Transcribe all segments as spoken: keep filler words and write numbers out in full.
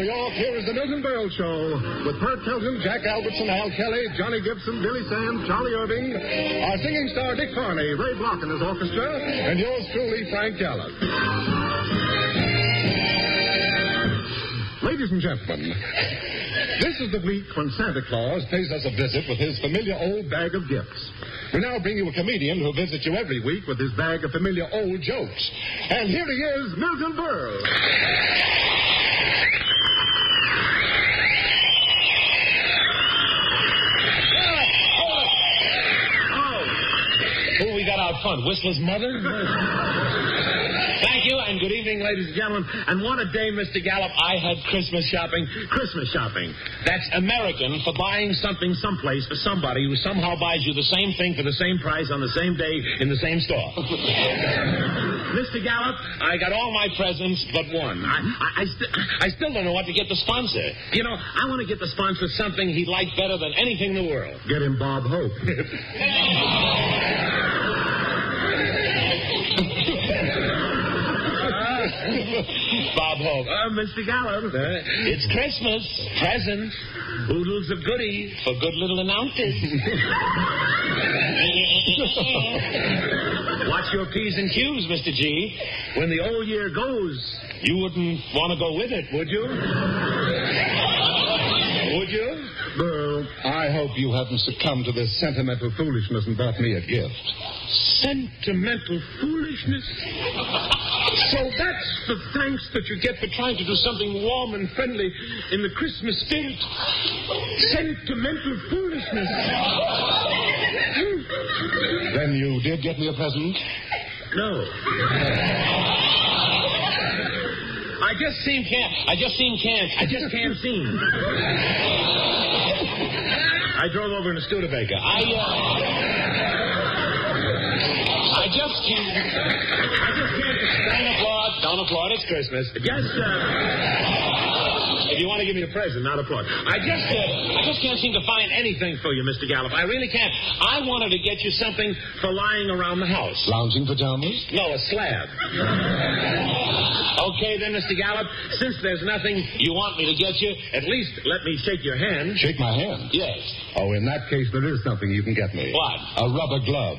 York, here is the Milton Berle Show with Bert Hilton, Jack Albertson, Al Kelly, Johnny Gibson, Billy Sands, Charlie Irving, our singing star Dick Farney, Ray Block and his orchestra, and yours truly, Frank Gallup. Ladies and gentlemen, this is the week when Santa Claus pays us a visit with his familiar old bag of gifts. We now bring you a comedian who visits you every week with his bag of familiar old jokes. And here he is, Milton Berle. Oh, who we got out front? Whistler's mother? Thank you, and good evening, ladies and gentlemen. And what a day, Mister Gallup. I had Christmas shopping. Christmas shopping. That's American for buying something someplace for somebody who somehow buys you the same thing for the same price on the same day in the same store. Mister Gallup, I got all my presents but one. I, I, I, st- I still don't know what to get the sponsor. You know, I want to get the sponsor something he'd like better than anything in the world. Get him Bob Hope. Bob Hope. Uh, Mister Gallup, uh, it's Christmas. Presents. Oodles of goodies for good little announcers. Watch your P's and Q's, Mister G. When the old year goes, you wouldn't want to go with it, would you? Would you? Well, I hope you haven't succumbed to this sentimental foolishness and bought me a gift. Sentimental foolishness? So that's the thanks that you get for trying to do something warm and friendly in the Christmas spirit. Sentimental foolishness. Then you did get me a present? No. I just seem can't. I just seem can't. I just can't seem. I drove over in a Studebaker. I, uh... I just can't... I just can't... Don't applaud. Don't applaud. It's Christmas. Just, uh... If you want to give me a present, not applaud. I just, uh, I just can't seem to find anything for you, Mister Gallup. I really can't. I wanted to get you something for lying around the house. Lounging pajamas? No, a slab. Okay, then, Mister Gallup, since there's nothing you want me to get you, at least let me shake your hand. Shake my hand? Yes. Oh, in that case, there is something you can get me. What? A rubber glove.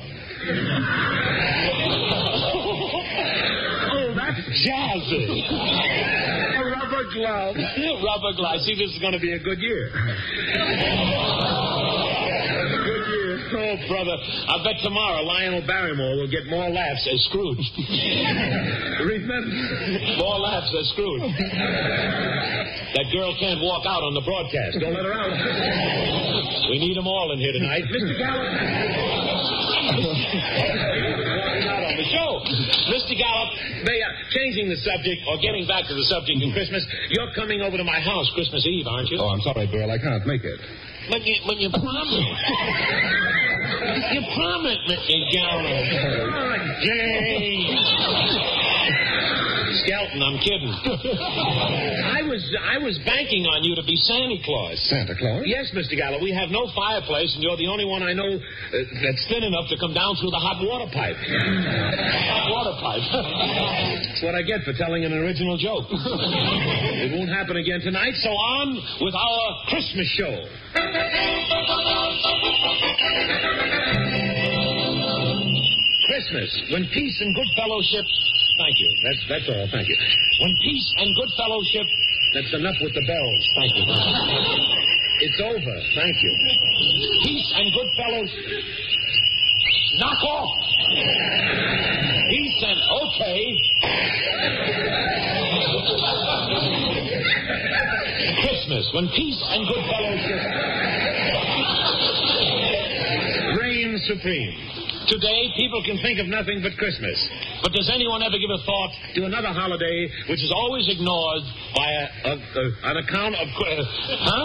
Oh, that's jazzy. A rubber glove. Rubber glove. See, this is going to be a good year. Good year. Oh, brother. I bet tomorrow Lionel Barrymore will get more laughs as Scrooge. Remember? More laughs as Scrooge. That girl can't walk out on the broadcast. Don't let her out. We need them all in here tonight. Mister Gallup. Walking out on the show. Mister Gallup, they are changing the subject, or getting back to the subject in Christmas. You're coming over to my house Christmas Eve, aren't you? Oh, I'm sorry, Burl. I can't make it. But you, but you promised. You promised, Mister Gallup. Oh, Jay. Skelton, I'm kidding. I was I was banking on you to be Santa Claus. Santa Claus? Yes, Mister Gallup. We have no fireplace, and you're the only one I know uh, that's thin enough to come down through the hot water pipe. Hot water pipe. That's what I get for telling an original joke. It won't happen again tonight, so on with our Christmas show. Christmas, when peace and good fellowship... Thank you. That's that's all. Thank you. When peace and good fellowship... That's enough with the bells. Thank you. It's over. Thank you. Peace and good fellowship... Knock off! Peace and... Okay. Christmas, when peace and good fellowship... reign supreme. Today, people can think of nothing but Christmas. But does anyone ever give a thought to another holiday which is always ignored by a, a, a, an account of... Uh, huh?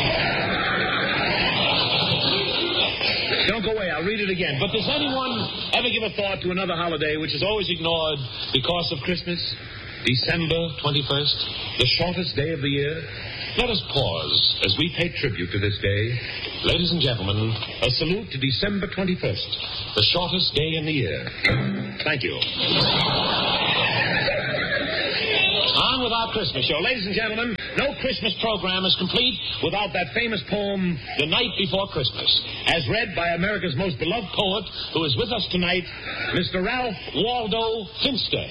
Don't go away. I'll read it again. But does anyone ever give a thought to another holiday which is always ignored because of Christmas? December twenty-first, the shortest day of the year. Let us pause as we pay tribute to this day. Ladies and gentlemen, a salute to December twenty-first, the shortest day in the year. Thank you. On with our Christmas show. Ladies and gentlemen, No Christmas program is complete without that famous poem, The Night Before Christmas, as read by America's most beloved poet, who is with us tonight, Mister Ralph Waldo Finster.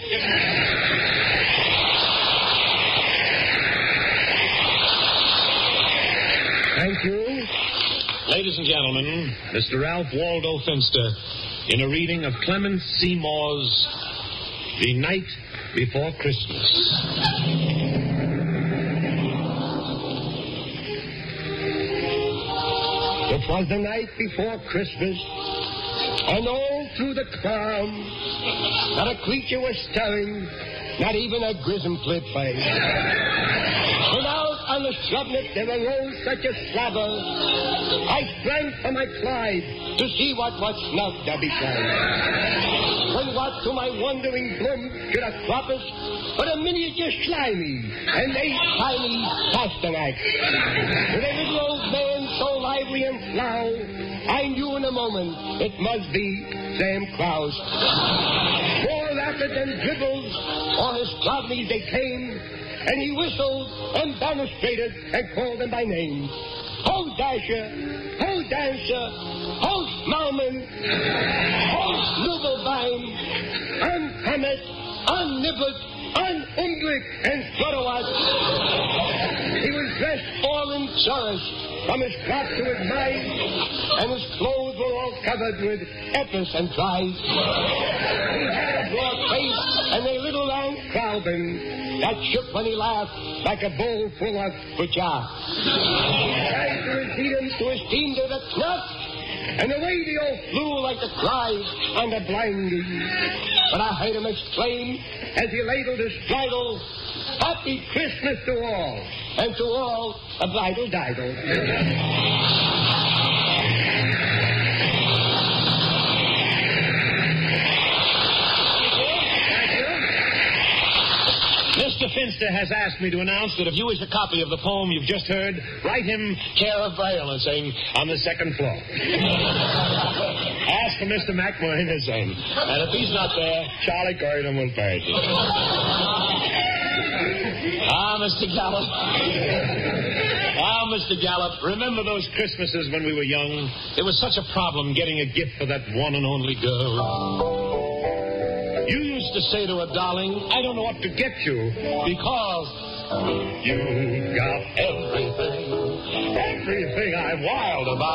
Thank you. Ladies and gentlemen, Mister Ralph Waldo Finster in a reading of Clement Seymour's The Night Before Christmas. It was the night before Christmas, and all through the calm, not a creature was stirring, not even a grizzum flip face. And out on the shrubnet there arose such a slabber, I sprang from my Clyde to see what was not to be found. When what to my wondering bloom should have cropped but a miniature slimy and eight tiny pasternacks. With a little old man so lively and flow, I knew in a moment it must be Sam Krause. More rapid than dribbles, on his cloud knees they came, and he whistled and demonstrated and called them by name. Ho, Dasher! Ho, Dancer! Ho, Smallman! Ho, Snubelbein! On Comet! On Nibblet! On Umblick and Flutterwat! He was dressed all in chorus, from his crop to his mind, and his clothes were all covered with epis and tries. He had a broad face and a little round crowbin that shook when he laughed like a bowl full of bujah. He tried to receive him to his team to the knot, and away they all flew like the flies on the blinding. But I heard him exclaim as he ladled his bridle, Happy Christmas to all, and to all a bridal diddle. Mister Finster has asked me to announce that if you wish a copy of the poem you've just heard, write him care of violencing on the second floor. Ask for Mister McMoyne-Hussain. And if he's not there, Charlie Corydon will page it. Ah, Mister Gallup. Ah, Mister Gallup, remember those Christmases when we were young? It was such a problem getting a gift for that one and only girl. You used to say to her, darling, I don't know what to get you because you got everything, everything I want.